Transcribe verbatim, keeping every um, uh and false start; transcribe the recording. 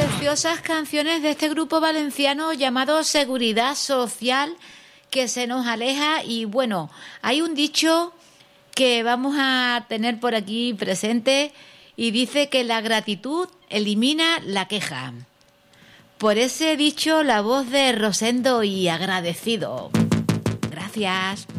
preciosas canciones de este grupo valenciano llamado Seguridad Social, que se nos aleja. Y bueno, hay un dicho que vamos a tener por aquí presente y dice que la gratitud elimina la queja. Por ese dicho, la voz de Rosendo y Agradecido. Gracias.